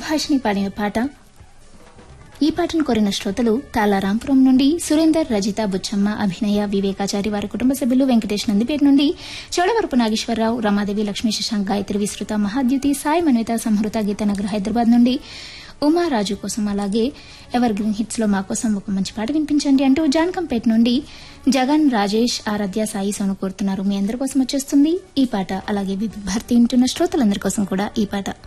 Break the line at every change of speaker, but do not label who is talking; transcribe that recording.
సుభాష్ని పాడిన పాట. ఈ పాటను కోరిన శ్రోతలు కాలారాంపురం నుండి సురేందర్, రజిత, బుచ్చమ్మ, అభినయ, వివేకాచారి, వారి కుటుంబ సభ్యులు, వెంకటేష్ నందిపేట నుండి చోడవరపు నాగేశ్వరరావు, రమాదేవి, లక్ష్మీ, శశాంక్, గాయత్రి, విస్తృత, మహాద్యుతి, సాయి, మన్విత, సంహృత, గీతానగర్, హైదరాబాద్ నుండి ఉమారాజు కోసం, అలాగే ఎవర్ గ్రీన్ హిట్స్ లో మా కోసం ఒక మంచి పాట వినిపించండి అంటూ జాన్కంపేట నుండి జగన్, రాజేష్, ఆరాధ్య, సాయి, సోను కోరుతున్నారు. మీ అందరి కోసం వచ్చేస్తుంది ఈ పాట. అలాగే వివిధ భారతి వింటున్న శ్రోతలందరి కోసం కూడా ఈ పాట.